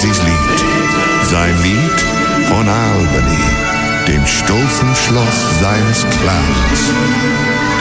Daisys Lied, sein Lied von Albany, dem stolzen Schloss seines Clans.